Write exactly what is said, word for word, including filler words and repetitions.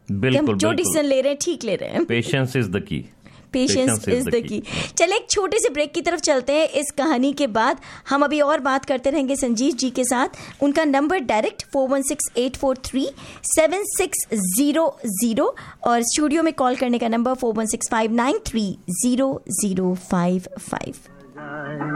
बिल्कुल, जो डिसीजन ले रहे हैं ठीक ले रहे हैं। Patience is the key. Patience is the key. चले एक छोटे से ब्रेक की तरफ चलते हैं। इस कहानी के बाद हम अभी और बात करते रहेंगे संजीव जी के साथ। उनका number direct four one six eight four three seven six zero zero और स्टूडियो में कॉल करने का number four one six five nine three zero zero five five.